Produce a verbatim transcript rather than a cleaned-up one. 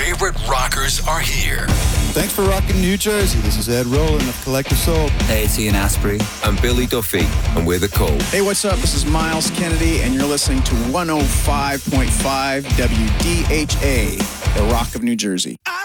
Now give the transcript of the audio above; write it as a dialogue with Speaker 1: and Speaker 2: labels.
Speaker 1: favorite rockers are here.
Speaker 2: Thanks for rocking New Jersey. This is Ed Rowland of Collective Soul.
Speaker 3: Hey, it's Ian Asprey.
Speaker 4: I'm Billy Duffy, and we're The Cold.
Speaker 5: Hey, what's up? This is Miles Kennedy, and you're listening to one oh five point five W D H A, the Rock of New Jersey.